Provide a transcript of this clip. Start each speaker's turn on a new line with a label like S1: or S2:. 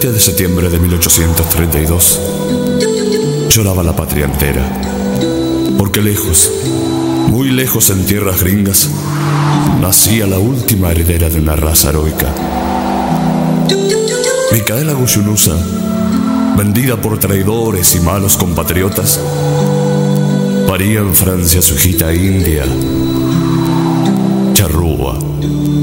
S1: 20 de septiembre de 1832 lloraba la patria entera, porque lejos, muy lejos en tierras gringas, nacía la última heredera de una raza heroica. Micaela Guyunusa, vendida por traidores y malos compatriotas, paría en Francia su hijita india, Charrúa.